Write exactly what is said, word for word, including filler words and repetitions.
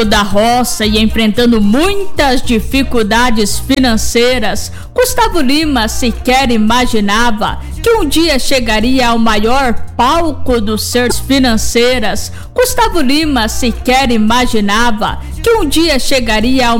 da roça e enfrentando muitas dificuldades financeiras, Gustavo Lima sequer imaginava que um dia chegaria ao maior palco dos seus financeiras. Gustavo Lima sequer imaginava que um dia chegaria ao